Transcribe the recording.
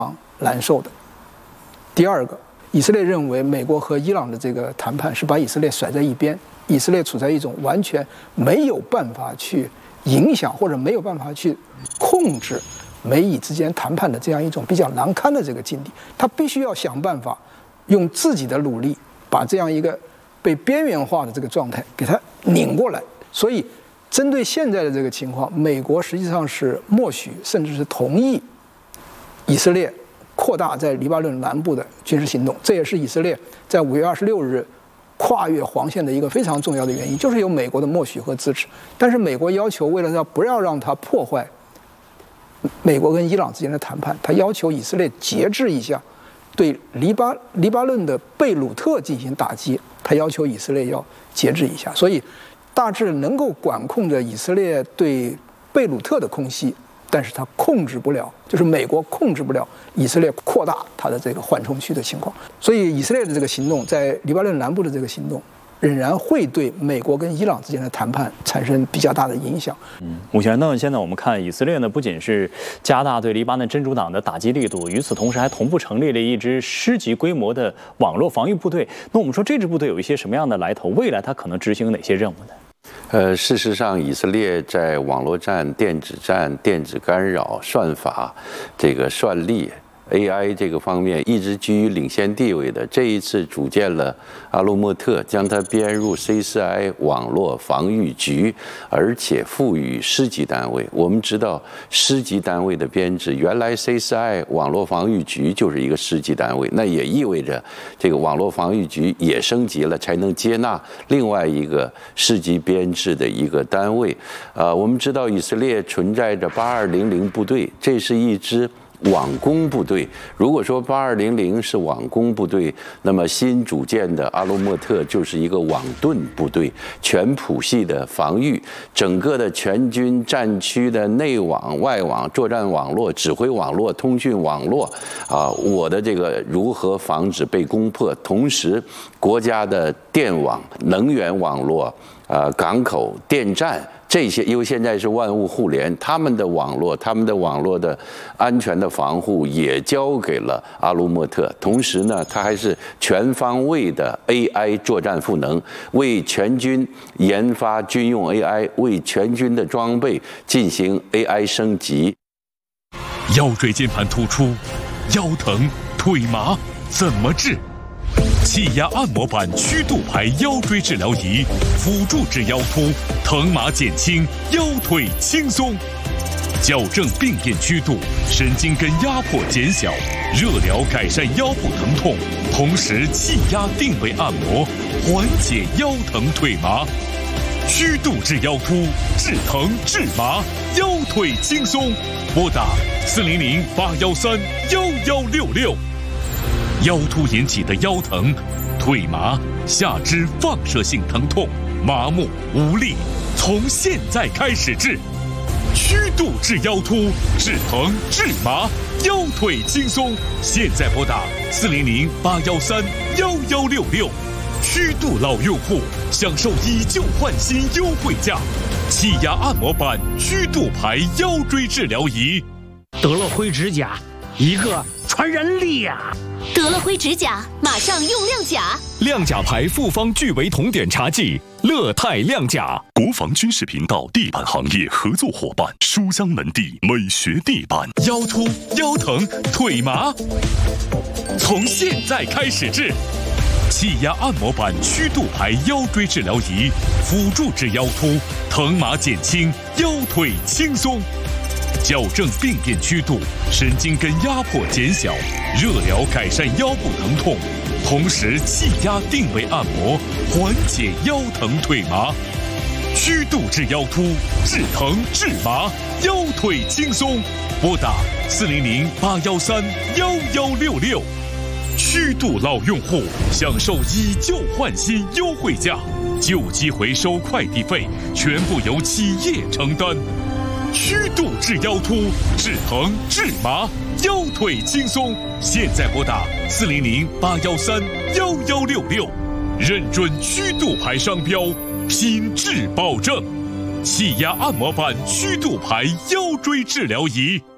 难受的。第二个，以色列认为美国和伊朗的这个谈判是把以色列甩在一边，以色列处在一种完全没有办法去影响或者没有办法去控制美以之间谈判的这样一种比较难堪的这个境地，他必须要想办法用自己的努力把这样一个被边缘化的这个状态给它拧过来。所以针对现在的这个情况，美国实际上是默许甚至是同意以色列扩大在黎巴嫩南部的军事行动，这也是以色列在5月26日跨越黄线的一个非常重要的原因，就是有美国的默许和支持。但是美国要求，为了不要让它破坏美国跟伊朗之间的谈判，他要求以色列节制一下对黎巴嫩的贝鲁特进行打击，他要求以色列要节制一下，所以大致能够管控着以色列对贝鲁特的空袭，但是他控制不了，就是美国控制不了以色列扩大它的这个缓冲区的情况。所以以色列的这个行动，在黎巴嫩南部的这个行动，仍然会对美国跟伊朗之间的谈判产生比较大的影响。 目前呢，现在我们看以色列呢，不仅是加大对黎巴嫩真主党的打击力度，与此同时还同步成立了一支10级规模的网络防御部队。那我们说这支部队有一些什么样的来头？未来它可能执行哪些任务呢？ 事实上，以色列在网络战、电子战、电子干扰、算法、这个算力、AI 这个方面一直居于领先地位的。这一次组建了阿鲁莫特，将它编入 C4I 网络防御局，而且赋予师级单位。我们知道师级单位的编制，原来 C4I 网络防御局就是一个师级单位，那也意味着这个网络防御局也升级了，才能接纳另外一个师级编制的一个单位。我们知道以色列存在着8200部队，这是一支网攻部队。如果说8200是网攻部队，那么新组建的阿鲁莫特就是一个网盾部队，全谱系的防御，整个的全军战区的内网、外网、作战网络、指挥网络、通讯网络我的这个如何防止被攻破，同时国家的电网、能源网络、港口、电站。这些因为现在是万物互联，他们的网络的安全的防护也交给了阿鲁莫特。同时呢，它还是全方位的 AI 作战赋能，为全军研发军用 AI， 为全军的装备进行 AI 升级。 腰椎间盘突出、腰疼、腿麻怎么治？气压按摩板曲度牌腰椎治疗仪，辅助治腰突，疼麻减轻，腰腿轻松，矫正病变曲度，神经根压迫减小，热疗改善腰部疼痛，同时气压定位按摩，缓解腰疼腿麻。曲度治腰突，治疼治麻，腰腿轻松。拨打400-813-1166。腰突引起的腰疼、腿麻、下肢放射性疼痛、麻木、无力，从现在开始治。曲度治腰突，治疼治麻，腰腿轻松。现在拨打400-813-1166。曲度老用户享受以旧换新优惠价，气压按摩板曲度牌腰椎治疗仪。 得了灰指甲，一个传染2。 得了灰指甲，马上用亮甲。 亮甲牌复方聚维酮碘茶剂，乐泰亮甲。国防军事频道地板行业合作伙伴，书香门第美学地板。腰突、腰疼、腿麻，从现在开始治。气压按摩板曲度牌腰椎治疗仪，辅助治腰突，疼麻减轻，腰腿轻松。矫正病变曲度，神经根压迫减小，热疗改善腰部疼痛，同时气压定位按摩，缓解腰疼腿麻。曲度治腰突，治疼治麻，腰腿轻松。拨打400-813-1166。曲度老用户享受以旧换新优惠价，旧机回收快递费全部由企业承担。曲度治腰突，治疼治麻，腰腿轻松。现在拨打400-813-1166，认准曲度牌商标，品质保证。气压按摩板曲度牌腰椎治疗仪。